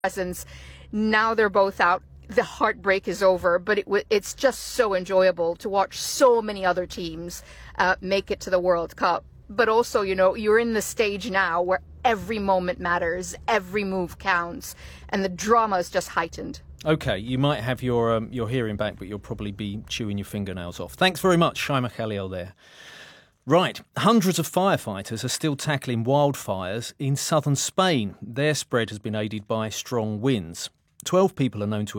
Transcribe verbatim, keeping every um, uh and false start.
presence. Now they're both out. The heartbreak is over, but it w- it's just so enjoyable to watch so many other teams uh, make it to the World Cup. But also, you know, you're in the stage now where every moment matters, every move counts, and the drama is just heightened. OK, you might have your um, your hearing back, but you'll probably be chewing your fingernails off. Thanks very much, Shaima Khalil there. Right, hundreds of firefighters are still tackling wildfires in southern Spain. Their spread has been aided by strong winds. Twelve people are known to have